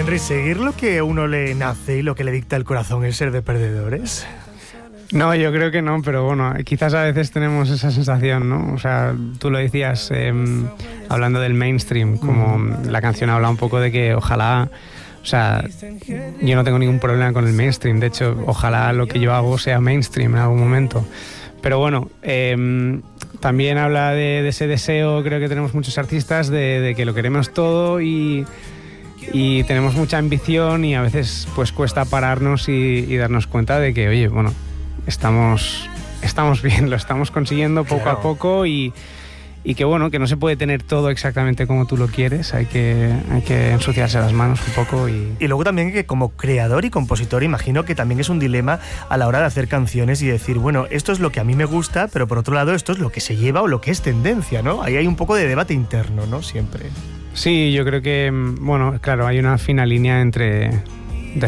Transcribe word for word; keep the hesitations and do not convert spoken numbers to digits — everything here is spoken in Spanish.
Henry, ¿seguir lo que a uno le nace y lo que le dicta el corazón es ser de perdedores? No, yo creo que no, pero bueno, quizás a veces tenemos esa sensación, ¿no? O sea, tú lo decías eh, hablando del mainstream, como mm. la canción habla un poco de que ojalá, o sea, yo no tengo ningún problema con el mainstream, de hecho, ojalá lo que yo hago sea mainstream en algún momento. Pero bueno, eh, también habla de, de ese deseo, creo que tenemos muchos artistas, de, de que lo queremos todo y... y tenemos mucha ambición y a veces pues cuesta pararnos y, y darnos cuenta de que, oye, bueno, estamos, estamos bien, lo estamos consiguiendo poco claro. a poco y, y que bueno, que no se puede tener todo exactamente como tú lo quieres, hay que, hay que ensuciarse las manos un poco. Y... y luego también que como creador y compositor imagino que también es un dilema a la hora de hacer canciones y decir, bueno, esto es lo que a mí me gusta, pero por otro lado esto es lo que se lleva o lo que es tendencia, ¿no? Ahí hay un poco de debate interno, ¿no? Siempre. Sí, yo creo que, bueno, claro, hay una fina línea entre,